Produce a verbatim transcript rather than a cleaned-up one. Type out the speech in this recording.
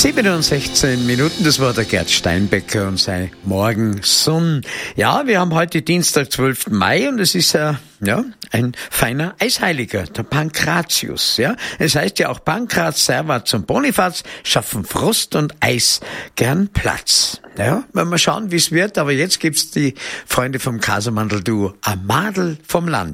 sieben und sechzehn Minuten, das war der Gerd Steinbecker und sein Morgenson. Ja, wir haben heute Dienstag, zwölften Mai und es ist ja, ja ein feiner Eisheiliger, der Pankratius. Ja, es heißt ja auch Pankraz, Servaz und Bonifaz schaffen Frost und Eis gern Platz. Ja, wenn wir schauen, wie es wird, aber jetzt gibt's die Freunde vom Casamandel-Duo Amadel vom Land.